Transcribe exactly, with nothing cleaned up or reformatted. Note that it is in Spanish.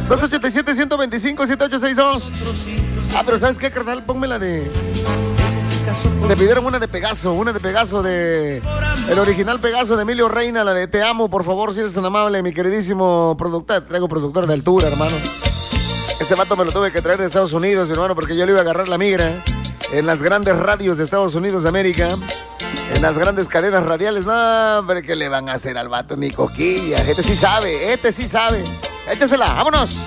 dos ochenta y siete, ciento veinticinco, siete ocho seis dos. Ah, pero ¿sabes qué, carnal? Ponme la de... Me pidieron una de Pegaso, una de Pegaso de... El original Pegaso de Emilio Reina, la de Te Amo, por favor, si eres tan amable, mi queridísimo productor. Traigo productor de altura, hermano. Este vato me lo tuve que traer de Estados Unidos, hermano, porque yo le iba a agarrar la migra en las grandes radios de Estados Unidos de América, en las grandes cadenas radiales. No, hombre, ¿qué le van a hacer al vato? Ni coquilla. Este sí sabe, este sí sabe. Échasela, vámonos.